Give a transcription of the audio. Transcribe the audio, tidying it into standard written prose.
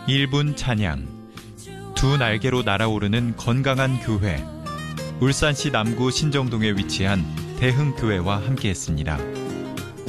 1분 찬양, 두 날개로 날아오르는 건강한 교회, 울산시 남구 신정동에 위치한 대흥교회와 함께했습니다.